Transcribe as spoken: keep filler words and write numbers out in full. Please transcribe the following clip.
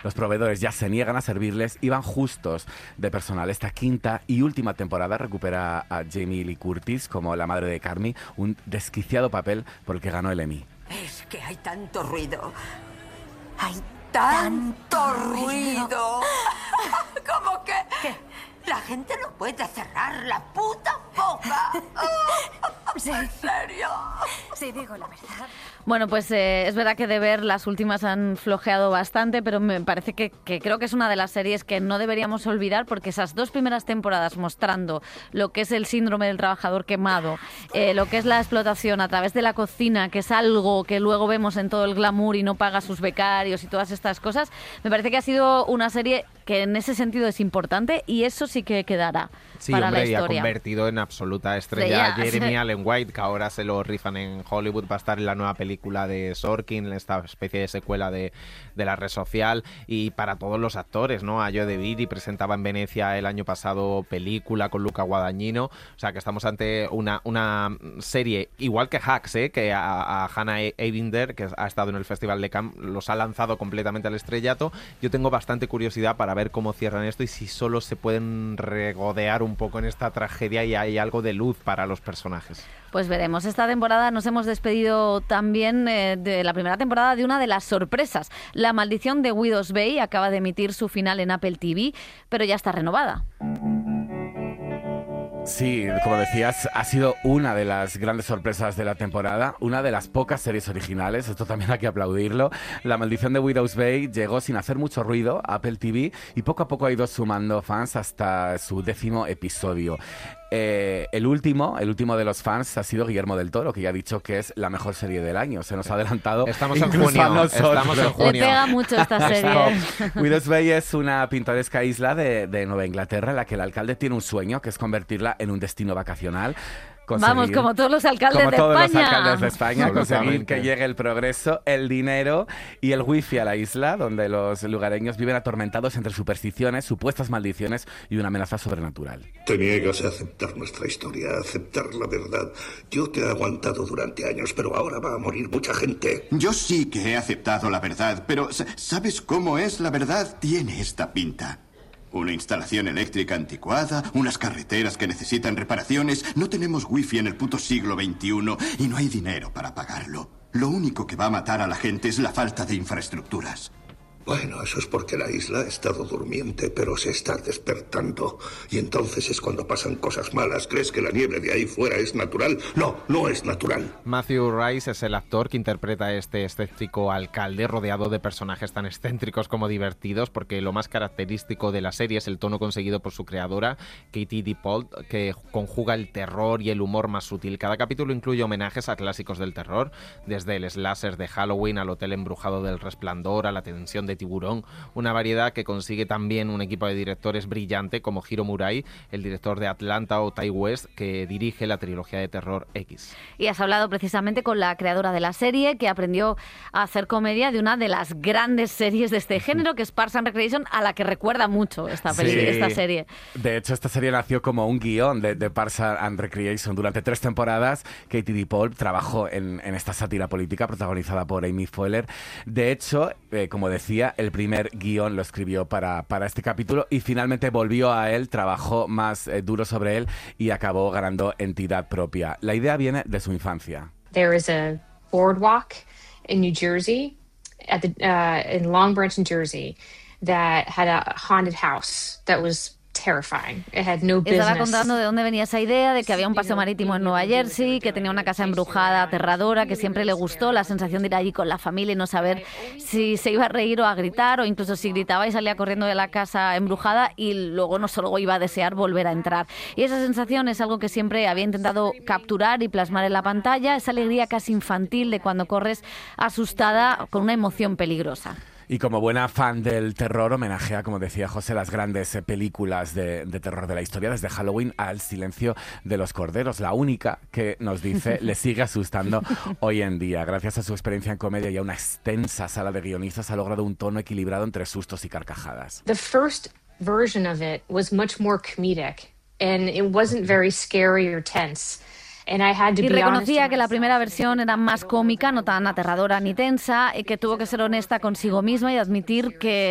Los proveedores ya se niegan a servirles y van justos de personal. Esta quinta y última temporada recupera a Jamie Lee Curtis como la madre de Carmy, un desquiciado papel por el que ganó el Emmy. Es que hay tanto ruido. Hay tanto, tanto ruido. ruido. ¿Cómo que? ¿Qué? La gente no puede cerrar la puta boca. Sí. ¿En serio? Sí, digo la verdad. Bueno, pues eh, es verdad que de ver las últimas han flojeado bastante, pero me parece que, que creo que es una de las series que no deberíamos olvidar, porque esas dos primeras temporadas mostrando lo que es el síndrome del trabajador quemado, eh, lo que es la explotación a través de la cocina, que es algo que luego vemos en todo el glamour y no paga a sus becarios y todas estas cosas, me parece que ha sido una serie que en ese sentido es importante y eso sí que quedará sí, para hombre, la historia. Y ha convertido en absoluta estrella a Estrella. Jeremy Allen White, que ahora se lo rifan en Hollywood, va a estar en la nueva película de Sorkin, esta especie de secuela de, de la red social, y para todos los actores, ¿no? Ayo De Viri presentaba en Venecia el año pasado película con Luca Guadagnino, o sea que estamos ante una, una serie, igual que Hacks, ¿eh? Que a, a Hannah Eibinder, que ha estado en el Festival de Cannes, los ha lanzado completamente al estrellato. Yo tengo bastante curiosidad para ver cómo cierran esto y si solo se pueden regodear un poco en esta tragedia y hay algo de luz para los personajes. Pues veremos. Esta temporada nos hemos despedido también eh, de la primera temporada de una de las sorpresas. La maldición de Widow's Bay acaba de emitir su final en Apple T V, pero ya está renovada. Sí, como decías, ha sido una de las grandes sorpresas de la temporada, una de las pocas series originales, esto también hay que aplaudirlo. La maldición de Widow's Bay llegó sin hacer mucho ruido a Apple T V y poco a poco ha ido sumando fans hasta su décimo episodio. Eh, el último, el último de los fans ha sido Guillermo del Toro, que ya ha dicho que es la mejor serie del año. Se nos ha adelantado. Estamos en incluso junio. a nosotros. Estamos en junio. Le pega mucho esta serie. Widow's Bay es una pintoresca isla de, de Nueva Inglaterra en la que el alcalde tiene un sueño, que es convertirla en un destino vacacional. Vamos, como todos los alcaldes como de todos España. los alcaldes de España, conseguir Absolutamente. que llegue el progreso, el dinero y el wifi a la isla, donde los lugareños viven atormentados entre supersticiones, supuestas maldiciones y una amenaza sobrenatural. Te niegas a aceptar nuestra historia, a aceptar la verdad. Yo te he aguantado durante años, pero ahora va a morir mucha gente. Yo sí que he aceptado la verdad, pero ¿sabes cómo es la verdad? Tiene esta pinta. Una instalación eléctrica anticuada, unas carreteras que necesitan reparaciones, no tenemos wifi en el puto siglo veintiuno y no hay dinero para pagarlo. Lo único que va a matar a la gente es la falta de infraestructuras. Bueno, eso es porque la isla ha estado durmiente, pero se está despertando. Y entonces es cuando pasan cosas malas. ¿Crees que la nieve de ahí fuera es natural? No, no es natural. Matthew Rice es el actor que interpreta a este escéptico alcalde rodeado de personajes tan excéntricos como divertidos, porque lo más característico de la serie es el tono conseguido por su creadora, Katie Dippold, que conjuga el terror y el humor más sutil. Cada capítulo incluye homenajes a clásicos del terror, desde el slasher de Halloween al hotel embrujado del Resplandor, a la tensión de Tiburón, una variedad que consigue también un equipo de directores brillante como Hiro Murai, el director de Atlanta, o Ty West, que dirige la trilogía de terror X. Y has hablado precisamente con la creadora de la serie, que aprendió a hacer comedia de una de las grandes series de este género, que es Parks and Recreation, a la que recuerda mucho esta, peli- Sí. esta serie. De hecho, esta serie nació como un guión de, de Parks and Recreation. Durante tres temporadas, Katie Dippold trabajó en, en esta sátira política protagonizada por Amy Poehler. De hecho, eh, como decía, el primer guión lo escribió para, para este capítulo y finalmente volvió a él, trabajó más eh, duro sobre él y acabó ganando entidad propia. La idea viene de su infancia. There is a boardwalk in New Jersey, at the uh, in Long Branch, New Jersey, that had a haunted house that was terrifying. It had no business. Estaba contando de dónde venía esa idea, de que había un paseo marítimo en Nueva Jersey, que tenía una casa embrujada, aterradora, que siempre le gustó la sensación de ir allí con la familia y no saber si se iba a reír o a gritar, o incluso si gritaba y salía corriendo de la casa embrujada y luego no solo iba a desear volver a entrar. Y esa sensación es algo que siempre había intentado capturar y plasmar en la pantalla, esa alegría casi infantil de cuando corres asustada con una emoción peligrosa. Y como buena fan del terror, homenajea, como decía José, las grandes eh, películas de, de terror de la historia, desde Halloween al Silencio de los Corderos, la única que nos dice le sigue asustando hoy en día. Gracias a su experiencia en comedia y a una extensa sala de guionistas, ha logrado un tono equilibrado entre sustos y carcajadas. The first version of it was much more comedic, and it wasn't very scary or tense. And I had to Y be reconocía honest que la primera versión era más cómica, no tan aterradora ni tensa, y que tuvo que ser honesta consigo misma y admitir que